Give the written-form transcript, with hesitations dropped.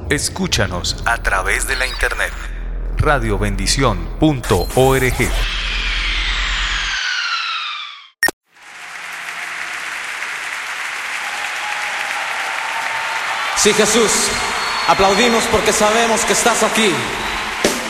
Escúchanos a través de la internet. radiobendición.org. Sí, Jesús, aplaudimos porque sabemos que estás aquí.